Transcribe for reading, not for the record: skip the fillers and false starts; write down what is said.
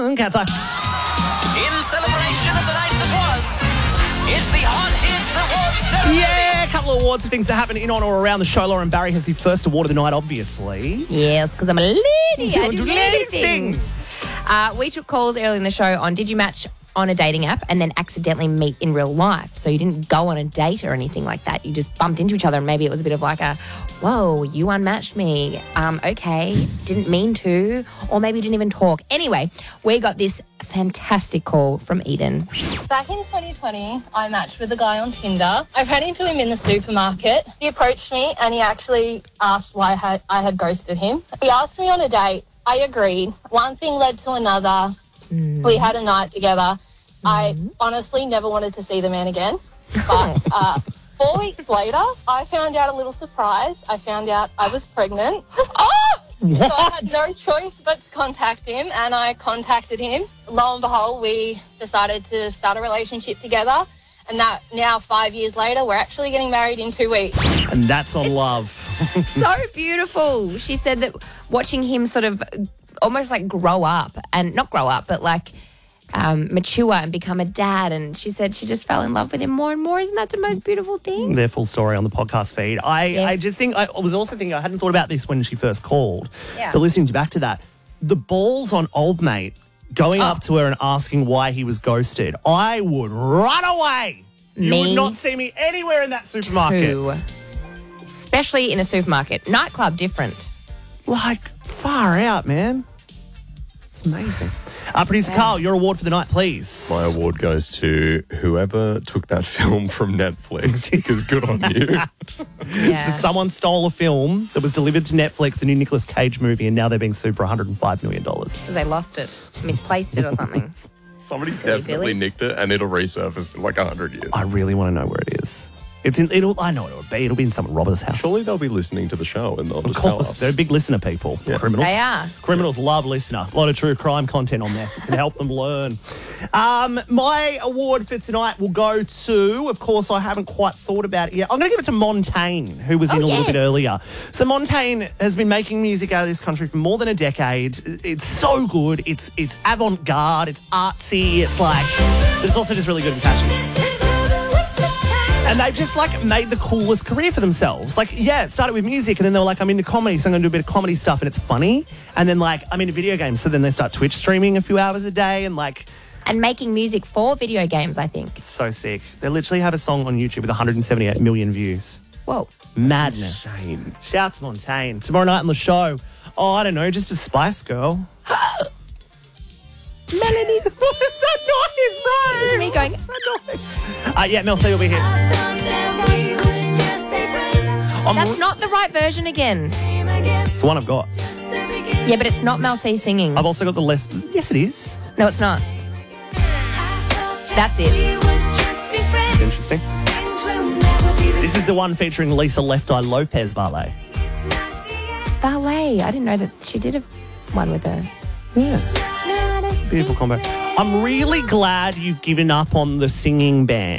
Cat's Eye. In celebration of the night that was, it's the Hot Hits Awards ceremony. Yeah, a couple of awards for things that happen in on or around the show. Lauren Barry has the first award of the night, obviously. Yes, because I'm a lady. I do lady things. We took calls early in the show on did you match on a dating app and then accidentally meet in real life? So you didn't go on a date or anything like that. You just bumped into each other and maybe it was a bit of like a, whoa, you unmatched me. Okay, didn't mean to. Or maybe you didn't even talk. Anyway, we got this fantastic call from Eden. Back in 2020, I matched with a guy on Tinder. I ran into him in the supermarket. He approached me and he actually asked why I had ghosted him. He asked me on a date. I agreed. One thing led to another. We had a night together. I honestly never wanted to see the man again. But 4 weeks later, I found out a little surprise. I found out I was pregnant. So I had no choice but to contact him, and I contacted him. Lo and behold, we decided to start a relationship together. And that now 5 years later, we're actually getting married in 2 weeks. And that's on love. So beautiful. She said that watching him sort of almost like grow up, and not grow up, but like mature and become a dad. And she said she just fell in love with him more and more. Isn't that the most beautiful thing? Their full story on the podcast feed. I just think, I was also thinking, I hadn't thought about this when she first called, but listening back to that, the balls on old mate going up to her and asking why he was ghosted, I would run away. You would not see me anywhere in that supermarket. Too. Especially in a supermarket. Nightclub, different. Like, far out, man. It's amazing. Producer Carl, your award for the night, please. My award goes to whoever took that film from Netflix, because good on you. So someone stole a film that was delivered to Netflix, a new Nicolas Cage movie, and now they're being sued for $105 million. Because they lost it, misplaced it or something. Somebody's definitely nicked it, and it'll resurface in like 100 years. I really want to know where it is. I know what it'll be. It'll be in some Robert's house. Surely they'll be listening to the show and they'll Of just tell course, us. they're big listener people. Criminals. They are. Criminals love listener. A lot of true crime content on there. It can help them learn. My award for tonight will go to, of course, I haven't quite thought about it yet. I'm going to give it to Montaigne, who was in a little bit earlier. So Montaigne has been making music out of this country for more than a decade. It's so good. It's avant-garde. It's artsy. It's like, it's also just really good and catchy. And they've just, like, made the coolest career for themselves. Like, yeah, it started with music, and then they were like, I'm into comedy, so I'm going to do a bit of comedy stuff, and it's funny. And then, like, I'm into video games, so then they start Twitch streaming a few hours a day, and, like... And making music for video games, I think. It's so sick. They literally have a song on YouTube with 178 million views. Whoa. Madness. Insane. Shouts Montaigne. Tomorrow night on the show, I don't know, just a Spice Girl. Melanie, what is that noise, bro? Me going, yeah, Mel C will be here. That's not the right version again. It's the one I've got. Yeah, but it's not Mel C singing. I've also got the less... Yes, it is. No, it's not. That's it. It's interesting. This is the one featuring Lisa Left Eye Lopez Valet. Ballet. I didn't know that she did one with her. Yes. Beautiful combo. I'm really glad you've given up on the singing